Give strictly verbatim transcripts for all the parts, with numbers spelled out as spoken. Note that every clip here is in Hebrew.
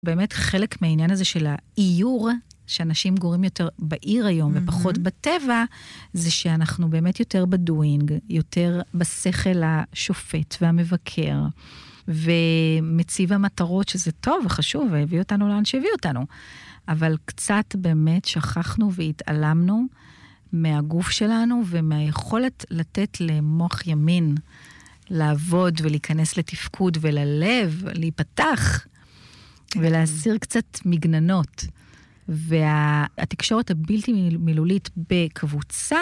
באמת חלק מהעניין הזה של האיור, שאנשים גורים יותר בעיר היום mm-hmm. ופחות בטבע, זה שאנחנו באמת יותר בדואינג, יותר בשכל השופט והמבקר, ומציב המטרות שזה טוב וחשוב, והביא אותנו לאן שהביא אותנו. אבל קצת באמת שכחנו והתעלמנו מהגוף שלנו, ומהיכולת לתת למוח ימין לעבוד ולהיכנס לתפקוד וללב, להיפתח, ולהסיר קצת מגננות. והתקשורת הבלתי מילולית בקבוצה,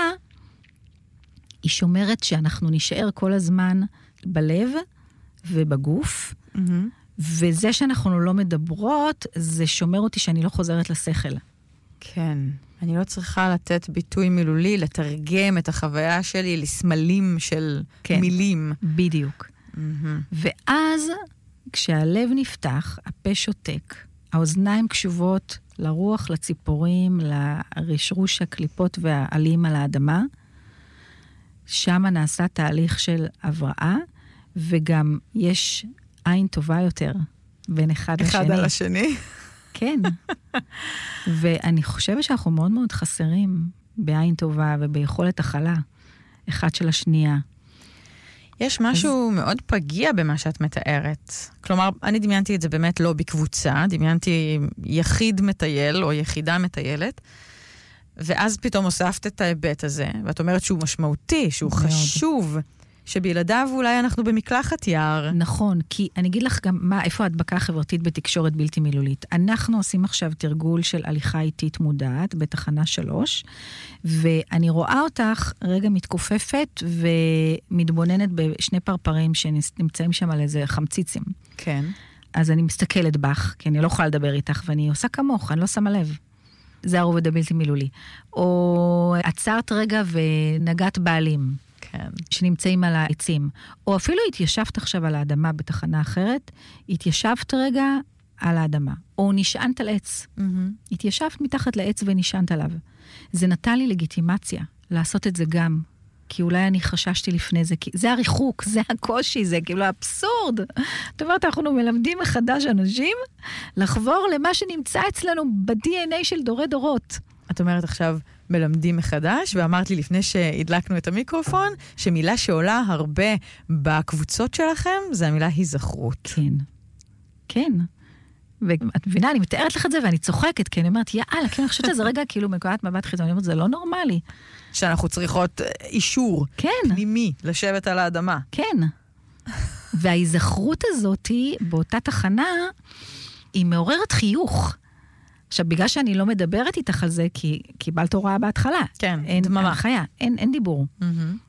היא שומרת שאנחנו נשאר כל הזמן בלב ובגוף, mm-hmm. וזה שאנחנו לא מדברות, זה שומר אותי שאני לא חוזרת לשכל. כן. אני לא צריכה לתת ביטוי מילולי, לתרגם את החוויה שלי לסמלים של כן, מילים. בדיוק. Mm-hmm. ואז, כשהלב נפתח, הפה שותק, האוזניים קשובות לרוח, לציפורים, לרשרוש הקליפות והעלים על האדמה, שם נעשה תהליך של הבראה, וגם יש עין טובה יותר בין אחד לשני. אחד על השני. כן. ואני חושבת שאנחנו מאוד מאוד חסרים בעין טובה וביכולת הכלה, אחד של השנייה. יש משהו אז... מאוד פגיע במה שאת מתארת. כלומר, אני דמיינתי את זה באמת לא בקבוצה, דמיינתי יחיד מטייל או יחידה מטיילת, ואז פתאום הוספת את ההיבט הזה, ואת אומרת שהוא משמעותי, שהוא מאוד. חשוב, שבילדיו אולי אנחנו במקלחת יער. נכון, כי אני אגיד לך גם מה, איפה ההדבקה החברתית בתקשורת בלתי מילולית. אנחנו עושים עכשיו תרגול של הליכה איטית מודעת בתחנה שלוש, ואני רואה אותך רגע מתכופפת ומתבוננת בשני פרפרים שנמצאים שם על איזה חמציצים. כן. אז אני מסתכלת בך, כי אני לא יכולה לדבר איתך, ואני עושה כמוך, אני לא שמה לב. זה הרובד הבלתי מילולי. או עצרת רגע ונגעת בעלים. כן. שנמצאים על העצים. או אפילו התיישבת עכשיו על האדמה בתחנה אחרת, התיישבת רגע על האדמה. או נשענת על עץ. Mm-hmm. התיישבת מתחת לעץ ונשענת עליו. זה נתן לי לגיטימציה לעשות את זה גם. כי אולי אני חששתי לפני זה. כי זה הריחוק, זה הקושי, זה כאילו האבסורד. זאת אומרת, אנחנו מלמדים מחדש אנשים לחבור למה שנמצא אצלנו ב-די אן איי של דורי דורות. את אומרת עכשיו, מלמדים מחדש, ואמרת לי לפני שהדלקנו את המיקרופון, שמילה שעולה הרבה בקבוצות שלכם, זה המילה היזכרות. כן. כן. ואת מבינה, אני מתארת לך את זה, ואני צוחקת, כי אני אומרת, יאללה, כי אני חושבת שזה רגע כאילו מנקודת מבט חיצון, אני אומרת, זה לא נורמלי. שאנחנו צריכות אישור. כן. פנימי, לשבת על האדמה. כן. וההיזכרות הזאת היא, באותה תחנה, היא מעוררת חיוך. עכשיו, בגלל שאני לא מדברת איתך על זה, כי קיבלת הוראה בהתחלה. כן, אין דממה. חיה, אין, אין דיבור. Mm-hmm.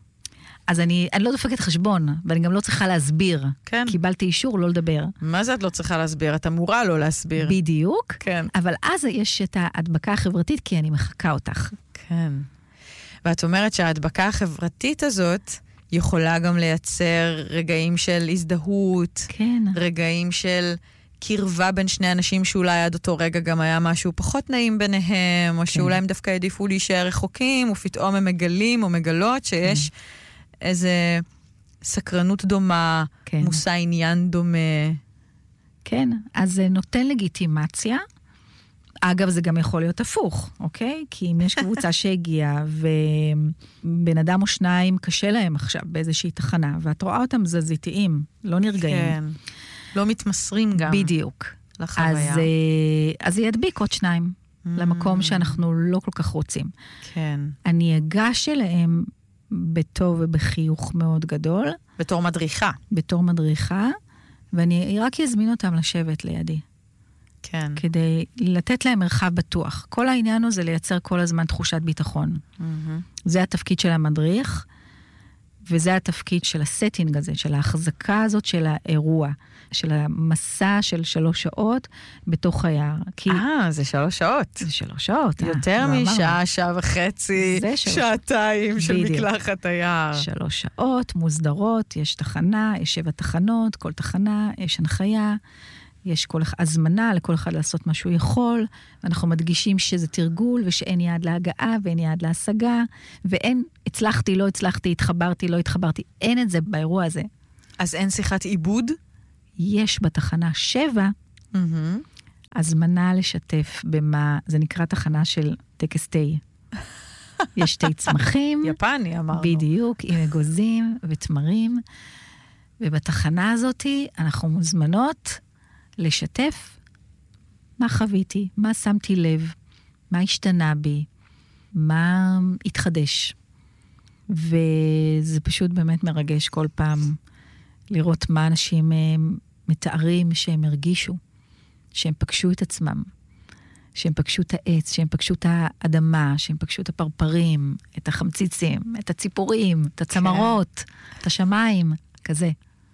אז אני, אני לא דופקת חשבון, ואני גם לא צריכה להסביר. כן. קיבלתי אישור לא לדבר. מה זה את לא צריכה להסביר? את אמורה לא להסביר. בדיוק. כן. אבל אז יש את ההדבקה החברתית, כי אני מחכה אותך. כן. ואת אומרת שההדבקה החברתית הזאת יכולה גם לייצר רגעים של הזדהות. כן. רגעים של קרבה בין שני אנשים שאולי עד אותו רגע גם היה משהו פחות נעים ביניהם, או שאולי הם דווקא העדיפו להישאר רחוקים, ופתאום הם מגלים או מגלות שיש איזה סקרנות דומה, מושא עניין דומה. כן, אז זה נותן לגיטימציה. אגב, זה גם יכול להיות הפוך, אוקיי? כי אם יש קבוצה שהגיעה, ובן אדם או שניים קשה להם עכשיו באיזושהי תחנה, ואת רואה אותם זזיתיים, לא נרגעים. כן. לא מתמסרים גם. בדיוק. לחוויה. אז, אז זה ידביק עוד שניים, mm. למקום שאנחנו לא כל כך רוצים. כן. אני אגש אליהם בטוב ובחיוך מאוד גדול. בתור מדריכה. בתור מדריכה, ואני רק אזמין אותם לשבת לידי. כן. כדי לתת להם מרחב בטוח. כל העניין הוא זה לייצר כל הזמן תחושת ביטחון. Mm-hmm. זה התפקיד של המדריך, וזה התפקיד של הסטינג הזה, של ההחזקה הזאת של האירוע, של המסע של שלוש שעות בתוך היער. אה, זה שלוש שעות. זה שלוש שעות. יותר משעה, שעה וחצי, שעתיים של מקלחת היער. שלוש שעות, מוסדרות, יש תחנה, יש שבע תחנות, כל תחנה, יש הנחיה, יש כל הזמנה לכל אחד לעשות מה שהוא יכול, ואנחנו מדגישים שזה תרגול, ושאין יעד להגעה, ואין יעד להשגה, ואין הצלחתי, לא הצלחתי, התחברתי, לא התחברתי. אין את זה באירוע הזה. אז אין שיחת עיבוד? יש בתחנה שבע, mm-hmm. הזמנה לשתף במה, זה נקרא תחנה של טקס תה. יש תה צמחים. יפני, אמרנו. בדיוק, עם אגוזים ותמרים. ובתחנה הזאת אנחנו מוזמנות לשתף מה חוויתי, מה שמתי לב, מה השתנה בי, מה התחדש. וזה פשוט באמת מרגש כל פעם לראות מה אנשים מתארים שהם הרגישו, שהם פגשו את עצמם, שהם פגשו את העץ, שהם פגשו את האדמה, שהם פגשו את הפרפרים, את החמציצים, את הציפורים, את הצמרות, את השמיים, כזה.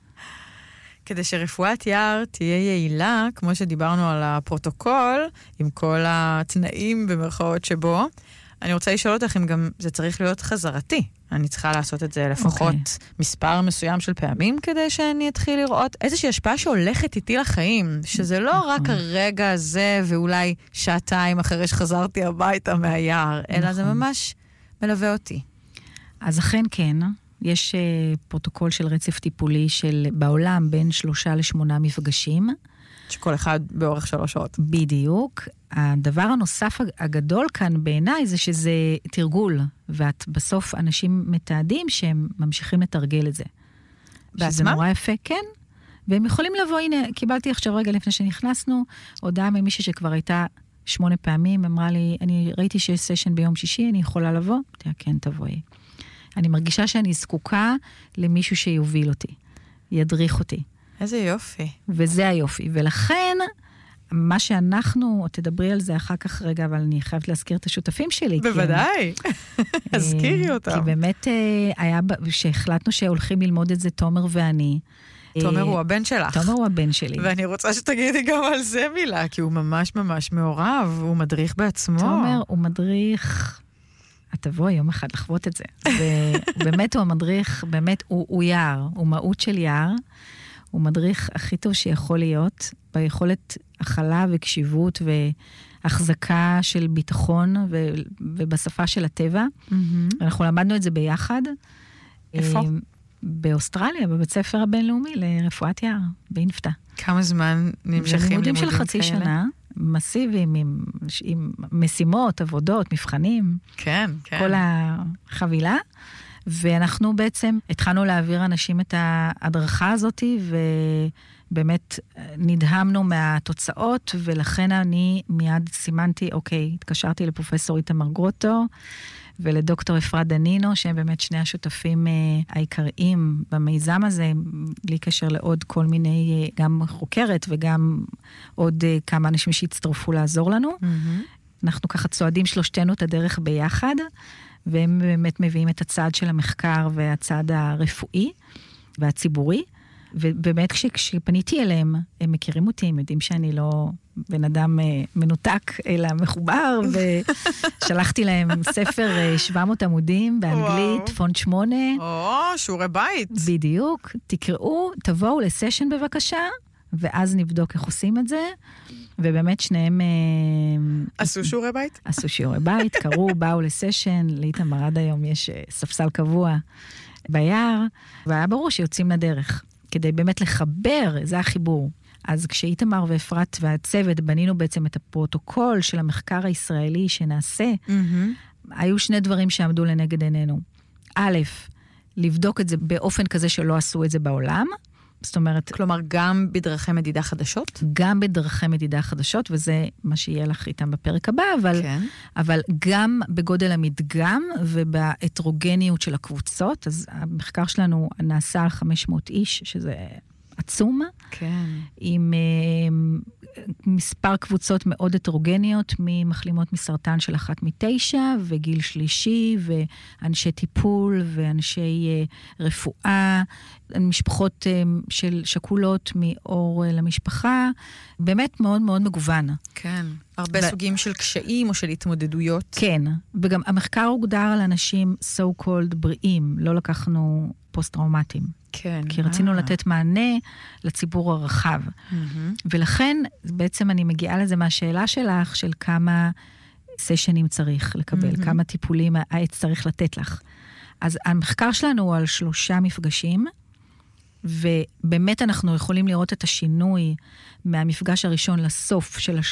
כדי שרפואת יער תהיה יעילה, כמו שדיברנו על הפרוטוקול, עם כל התנאים במרכאות שבו, אני רוצה לשאול אותך אם גם זה צריך להיות חזרתי. אני צריכה לעשות את זה לפחות okay. מספר מסוים של פעמים, כדי שאני אתחיל לראות איזושהי השפעה שהולכת איתי לחיים, שזה לא נכון. רק הרגע הזה, ואולי שעתיים אחרי שחזרתי הביתה מהיער, נכון. אלא זה ממש מלווה אותי. אז אכן כן, יש uh, פרוטוקול של רצף טיפולי של בעולם בין שלושה לשמונה מפגשים. שכל אחד באורך שלוש שעות. בדיוק. הדבר הנוסף הגדול כאן בעיניי זה שזה תרגול, ואת בסוף אנשים מתעדים שהם ממשיכים לתרגל את זה. בעצמם? שזה נורא יפה, כן. והם יכולים לבוא, הנה, קיבלתי עכשיו רגע לפני שנכנסנו, הודעה ממישהי שכבר הייתה שמונה פעמים, אמרה לי, אני ראיתי שיש סשן ביום שישי, אני יכולה לבוא? תראה, כן, תבואי. אני מרגישה שאני זקוקה למישהו שיוביל אותי, ידריך אותי. איזה יופי. וזה היופי. ולכן, מה שאנחנו, תדברי על זה אחר כך רגע, אבל אני חייבת להזכיר את השותפים שלי. בוודאי. הזכירי אותם. כי באמת היה, שהחלטנו שהולכים ללמוד את זה תומר ואני. תומר הוא הבן שלך. תומר הוא הבן שלי. ואני רוצה שתגידי גם על זה מילה, כי הוא ממש ממש מעורב, הוא מדריך בעצמו. תומר הוא מדריך... את תבוא יום אחד לחוות את זה. ובאמת הוא המדריך, באמת הוא, הוא יער, הוא מהות של יער. הוא מדריך הכי טוב שיכול להיות, ביכולת הכלה וקשיבות והחזקה של ביטחון ו, ובשפה של הטבע. Mm-hmm. אנחנו למדנו את זה ביחד. איפה? באוסטרליה, בבית ספר הבינלאומי לרפואת יער, באינפתא. כמה זמן נמשכים לימודים לימודים של חצי כאלה? שנה, מסיביים, עם, עם משימות, עבודות, מבחנים. כן, כן. כל החבילה. ואנחנו בעצם התחלנו להעביר אנשים את ההדרכה הזאת, ובאמת נדהמנו מהתוצאות, ולכן אני מיד סימנתי, אוקיי, התקשרתי לפרופסור איתמר גרוטו, ולדוקטור אפרת דנינו, שהם באמת שני השותפים העיקריים במיזם הזה, בלי קשר לעוד כל מיני, גם חוקרת, וגם עוד כמה אנשים שהצטרפו לעזור לנו. Mm-hmm. אנחנו ככה צועדים שלושתנו את הדרך ביחד, והם באמת מביאים את הצד של המחקר והצד הרפואי והציבורי, ובאמת כשפניתי אליהם, הם מכירים אותי, הם יודעים שאני לא בן אדם מנותק, אלא מחובר, ושלחתי להם ספר שבע מאות עמודים באנגלית, פונט שמונה. או, שיעורי בית. בדיוק, תקראו, תבואו לסשן בבקשה, ואז נבדוק איך עושים את זה, ובאמת שניהם... עשו שיעורי בית? עשו שיעורי בית, קראו, באו לסשן, לאיתמר עד היום יש ספסל קבוע ביער, והיה ברור שיוצאים לדרך, כדי באמת לחבר, זה החיבור. אז כשאיתמר ואפרת והצוות בנינו בעצם את הפרוטוקול של המחקר הישראלי שנעשה, mm-hmm. היו שני דברים שעמדו לנגד עינינו. א', לבדוק את זה באופן כזה שלא עשו את זה בעולם, זאת אומרת... כלומר, גם בדרכי מדידה חדשות? גם בדרכי מדידה חדשות, וזה מה שיהיה לך איתם בפרק הבא, אבל, כן. אבל גם בגודל המדגם ובהטרוגניות של הקבוצות. אז המחקר שלנו נעשה על חמש מאות איש, שזה עצום. כן. עם uh, מספר קבוצות מאוד הטרוגניות, ממחלימות מסרטן של אחת מתשע, וגיל שלישי, ואנשי טיפול, ואנשי uh, רפואה, משפחות uh, של שקולות מאור uh, למשפחה, באמת מאוד מאוד מגוון. כן, הרבה ו... סוגים של קשיים או של התמודדויות. כן, וגם המחקר הוגדר על אנשים so called בריאים, לא לקחנו פוסט-טראומטיים. כן. כי רצינו לתת מענה לציבור הרחב. Mm-hmm. ולכן, בעצם אני מגיעה לזה מהשאלה שלך, של כמה סשנים צריך לקבל, mm-hmm. כמה טיפולים העץ צריך לתת לך. אז המחקר שלנו הוא על שלושה מפגשים, ובאמת אנחנו יכולים לראות את השינוי מהמפגש הראשון לסוף של